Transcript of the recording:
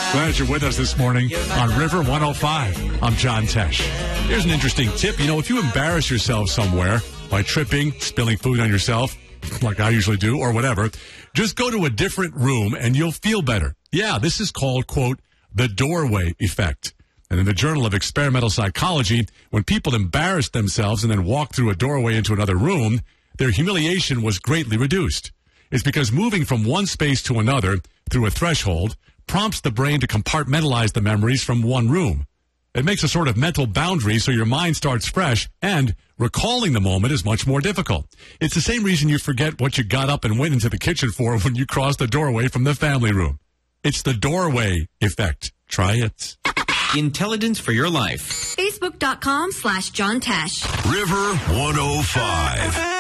Glad you're with us this morning on River 105. I'm John Tesh. Here's an interesting tip. You know, if you embarrass yourself somewhere by tripping, spilling food on yourself, like I usually do, or whatever, just go to a different room and you'll feel better. Yeah, this is called, quote, the doorway effect. And in the Journal of Experimental Psychology, when people embarrassed themselves and then walked through a doorway into another room, their humiliation was greatly reduced. It's because moving from one space to another through a threshold prompts the brain to compartmentalize the memories from one room. It makes a sort of mental boundary so your mind starts fresh, and recalling the moment is much more difficult. It's the same reason you forget what you got up and went into the kitchen for when you crossed the doorway from the family room. It's the doorway effect. Try it. Intelligence for your life. Facebook.com/John Tesh. River 105.